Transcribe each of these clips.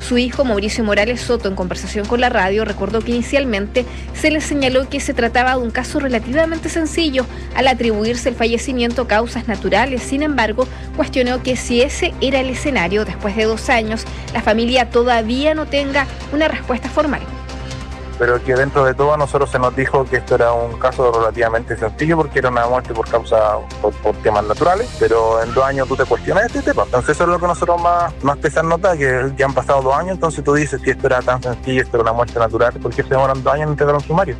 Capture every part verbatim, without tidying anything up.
Su hijo, Mauricio Morales Soto, en conversación con la radio, recordó que inicialmente se le señaló que se trataba de un caso relativamente sencillo al atribuirse el fallecimiento a causas naturales. Sin embargo, cuestionó que si ese era el escenario, después de dos años, la familia todavía no tenga una respuesta formal. Pero que dentro de todo a nosotros se nos dijo que esto era un caso relativamente sencillo porque era una muerte por causa, por, por temas naturales, pero en dos años tú te cuestionas este tema. Entonces eso es lo que nosotros más, más te nota, que ya han pasado dos años, entonces tú dices, si esto era tan sencillo, esto era una muerte natural, ¿por qué se demoran dos años en entregar un sumario?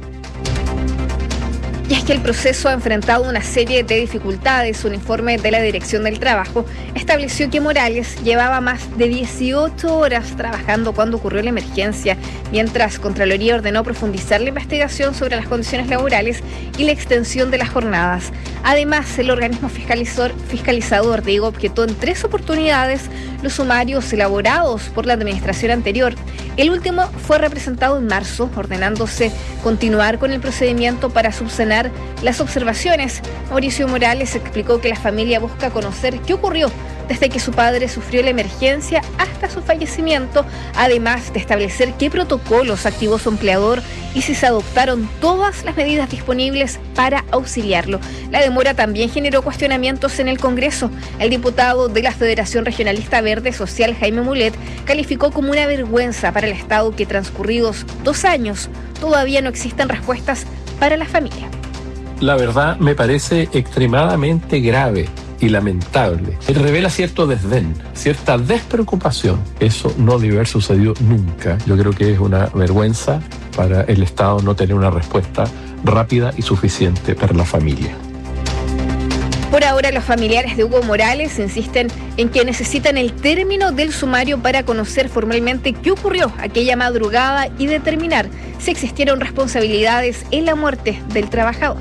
Y es que el proceso ha enfrentado una serie de dificultades. Un informe de la Dirección del Trabajo estableció que Morales llevaba más de dieciocho horas trabajando cuando ocurrió la emergencia, mientras Contraloría ordenó profundizar la investigación sobre las condiciones laborales y la extensión de las jornadas. Además, el organismo fiscalizador, fiscalizador digo, objetó en tres oportunidades los sumarios elaborados por la administración anterior. El último fue representado en marzo, ordenándose continuar con el procedimiento para subsanar las observaciones. Mauricio Morales explicó que la familia busca conocer qué ocurrió desde que su padre sufrió la emergencia hasta su fallecimiento, además de establecer qué protocolos activó su empleador y si se adoptaron todas las medidas disponibles para auxiliarlo. La demora también generó cuestionamientos en el Congreso. El diputado de la Federación Regionalista Verde Social, Jaime Mulet, calificó como una vergüenza para el Estado que transcurridos dos años todavía no existen respuestas para la familia. La verdad me parece extremadamente grave y lamentable. Revela cierto desdén, cierta despreocupación. Eso no debe haber sucedido nunca. Yo creo que es una vergüenza para el Estado no tener una respuesta rápida y suficiente para la familia. Por ahora, los familiares de Hugo Morales insisten en que necesitan el término del sumario para conocer formalmente qué ocurrió aquella madrugada y determinar si existieron responsabilidades en la muerte del trabajador.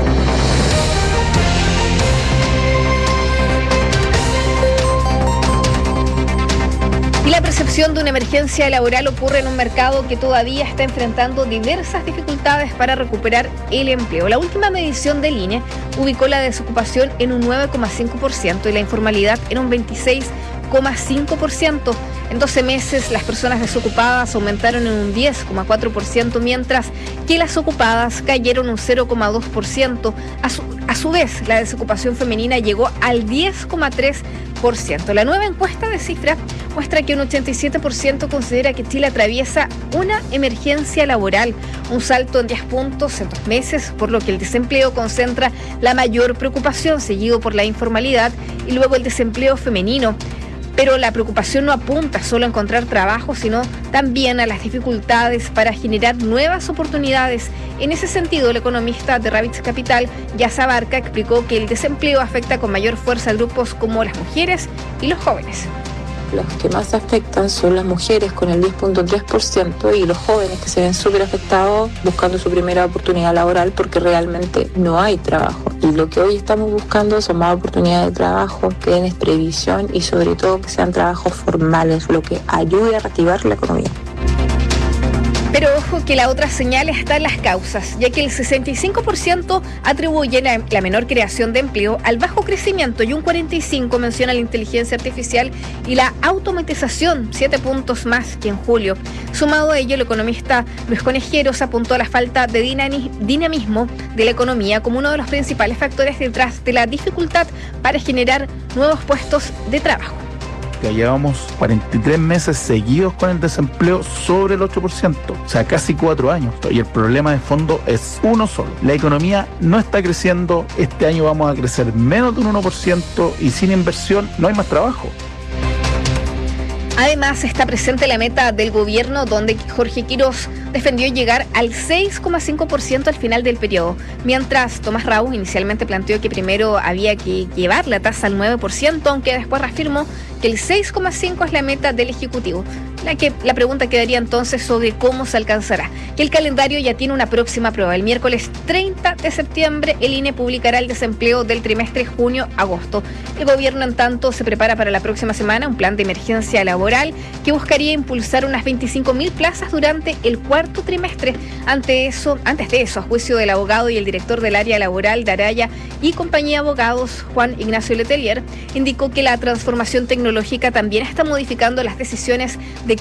Y la percepción de una emergencia laboral ocurre en un mercado que todavía está enfrentando diversas dificultades para recuperar el empleo. La última medición del I N E ubicó la desocupación en un nueve coma cinco por ciento y la informalidad en un veintiséis coma cinco por ciento. En doce meses, las personas desocupadas aumentaron en un diez coma cuatro por ciento, mientras que las ocupadas cayeron un cero coma dos por ciento. A su, a su vez, la desocupación femenina llegó al diez coma tres por ciento. La nueva encuesta de cifras muestra que un ochenta y siete por ciento considera que Chile atraviesa una emergencia laboral, un salto en diez puntos en dos meses, por lo que el desempleo concentra la mayor preocupación, seguido por la informalidad y luego el desempleo femenino. Pero la preocupación no apunta solo a encontrar trabajo, sino también a las dificultades para generar nuevas oportunidades. En ese sentido, el economista de Ravitz Capital, Yasa Barca, explicó que el desempleo afecta con mayor fuerza a grupos como las mujeres y los jóvenes. Los que más afectan son las mujeres con el diez coma tres por ciento y los jóvenes que se ven súper afectados buscando su primera oportunidad laboral porque realmente no hay trabajo. Y lo que hoy estamos buscando son más oportunidades de trabajo, que den previsión y sobre todo que sean trabajos formales, lo que ayude a reactivar la economía. Pero ojo que la otra señal está en las causas, ya que el sesenta y cinco por ciento atribuye la, la menor creación de empleo al bajo crecimiento y un cuarenta y cinco por ciento menciona la inteligencia artificial y la automatización, siete puntos más que en julio. Sumado a ello, el economista Luis Conejeros apuntó a la falta de dinamismo de la economía como uno de los principales factores detrás de la dificultad para generar nuevos puestos de trabajo. Que llevamos cuarenta y tres meses seguidos con el desempleo sobre el ocho por ciento, o sea, casi cuatro años. Y el problema de fondo es uno solo. La economía no está creciendo, este año vamos a crecer menos de un uno por ciento y sin inversión no hay más trabajo. Además, está presente la meta del gobierno, donde Jorge Quirós defendió llegar al seis coma cinco por ciento al final del periodo, mientras Tomás Rau inicialmente planteó que primero había que llevar la tasa al nueve por ciento, aunque después reafirmó que el seis coma cinco por ciento es la meta del Ejecutivo. La, que, la pregunta quedaría entonces sobre cómo se alcanzará. Que el calendario ya tiene una próxima prueba. El miércoles treinta de septiembre el I N E publicará el desempleo del trimestre junio-agosto. El gobierno, en tanto, se prepara para la próxima semana un plan de emergencia laboral que buscaría impulsar unas veinticinco mil plazas durante el cuarto trimestre. Ante eso, antes de eso, a juicio del abogado y el director del área laboral de Araya y compañía de abogados, Juan Ignacio Letelier, indicó que la transformación tecnológica también está modificando las decisiones de